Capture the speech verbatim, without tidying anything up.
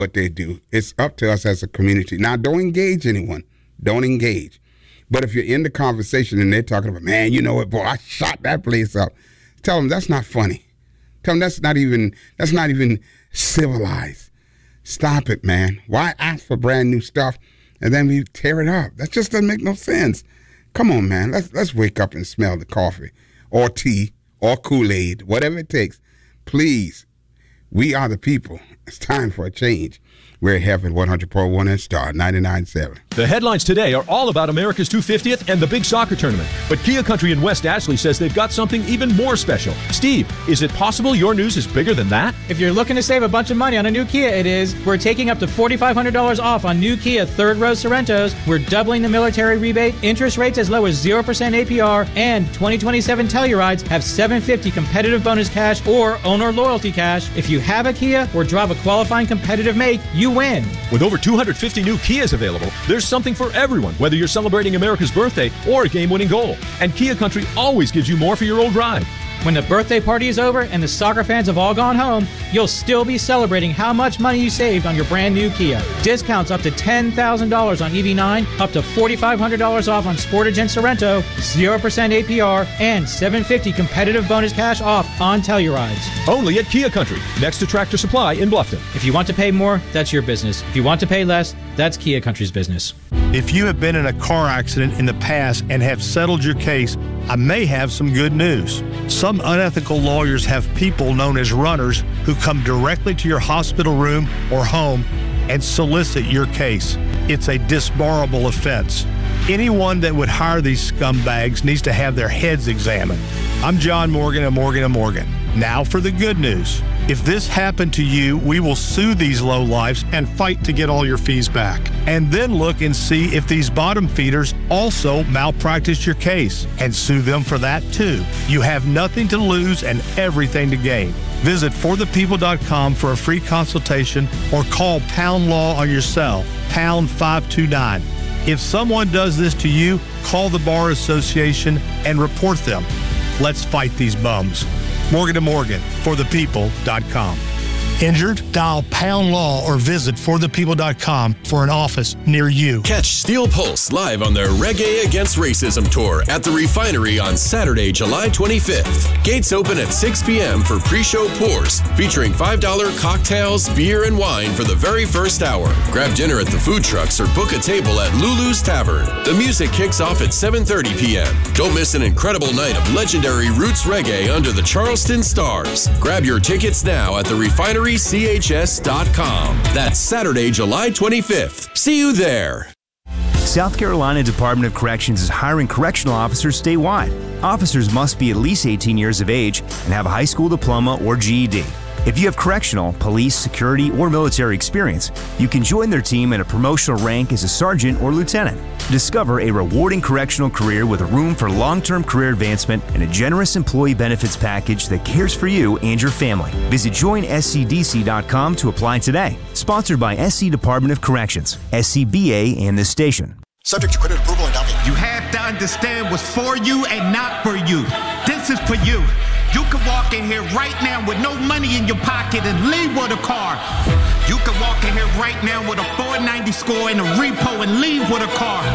what they do. It's up to us as a community. Now, don't engage anyone. Don't engage. But if you're in the conversation and they're talking about, man, you know what, boy, I shot that place up. Tell them that's not funny. Tell them that's not even that's not even civilized. Stop it, man. Why ask for brand new stuff and then we tear it up? That just doesn't make no sense. Come on, man. Let's let's wake up and smell the coffee or tea or Kool-Aid, whatever it takes. Please, we are the people. It's time for a change. We're at Heaven one hundred point one and Star ninety-nine point seven. The headlines today are all about America's two hundred fiftieth and the big soccer tournament. But Kia Country in West Ashley says they've got something even more special. Steve, is it possible your news is bigger than that? If you're looking to save a bunch of money on a new Kia, it is. We're taking up to four thousand five hundred dollars off on new Kia third row Sorrentos. We're doubling the military rebate, interest rates as low as zero percent A P R, and twenty twenty-seven Tellurides have seven hundred fifty dollars competitive bonus cash or owner loyalty cash. If you have a Kia or drive a qualifying competitive make, you win. With over two hundred fifty new Kias available, there's something for everyone, whether you're celebrating America's birthday or a game-winning goal. And Kia Country always gives you more for your old ride. When the birthday party is over and the soccer fans have all gone home, you'll still be celebrating how much money you saved on your brand new Kia. Discounts up to ten thousand dollars on E V nine, up to four thousand five hundred dollars off on Sportage and Sorrento, zero percent A P R, and seven hundred fifty dollars competitive bonus cash off on Tellurides. Only at Kia Country, next to Tractor Supply in Bluffton. If you want to pay more, that's your business. If you want to pay less, that's Kia Country's business. If you have been in a car accident in the past and have settled your case, I may have some good news. Some unethical lawyers have people known as runners who come directly to your hospital room or home and solicit your case. It's a disbarable offense. Anyone that would hire these scumbags needs to have their heads examined. I'm John Morgan of Morgan and Morgan. Now for the good news. If this happened to you, we will sue these lowlifes and fight to get all your fees back. And then look and see if these bottom feeders also malpracticed your case and sue them for that too. You have nothing to lose and everything to gain. Visit for the people dot com for a free consultation or call Pound Law on your cell, pound five two nine. If someone does this to you, call the Bar Association and report them. Let's fight these bums. Morgan and Morgan, for the people dot com. Injured? Dial Pound Law or visit for the people dot com for an office near you. Catch Steel Pulse live on their Reggae Against Racism tour at the Refinery on Saturday, July twenty-fifth. Gates open at six p.m. for pre-show pours, featuring five dollar cocktails, beer, and wine for the very first hour. Grab dinner at the food trucks or book a table at Lulu's Tavern. The music kicks off at seven thirty p.m. Don't miss an incredible night of legendary roots reggae under the Charleston Stars. Grab your tickets now at the Refinery C H S dot com. That's Saturday, July twenty-fifth. See you there. South Carolina Department of Corrections is hiring correctional officers statewide. Officers must be at least eighteen years of age and have a high school diploma or G E D. If you have correctional, police, security, or military experience, you can join their team in a promotional rank as a sergeant or lieutenant. Discover a rewarding correctional career with a room for long-term career advancement and a generous employee benefits package that cares for you and your family. Visit join S C D C dot com to apply today. Sponsored by S C Department of Corrections, S C B A, and this station. Subject to credit approval and document. You have to understand what's for you and not for you. This is for you. You can walk in here right now with no money in your pocket and leave with a car. You can walk in here right now with a four ninety score and a repo and leave with a car.